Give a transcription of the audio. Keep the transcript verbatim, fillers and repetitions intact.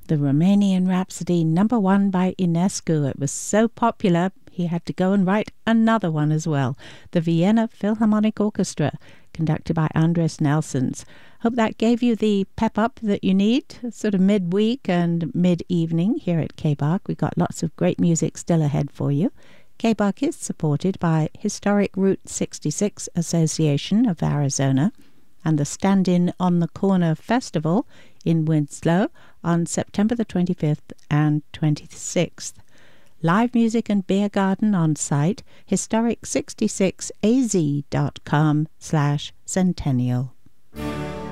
the Romanian Rhapsody, number one by Ionescu. It was so popular, he had to go and write another one as well. The Vienna Philharmonic Orchestra, conducted by Andres Nelsons. Hope that gave you the pep up that you need, sort of midweek and mid-evening here at K B A R C. We've got lots of great music still ahead for you. K B A R C is supported by Historic Route sixty-six Association of Arizona and the Stand-In on the Corner Festival in Winslow on September the twenty-fifth and twenty-sixth. Live music and beer garden on site, historic sixty-six a z dot com slash centennial.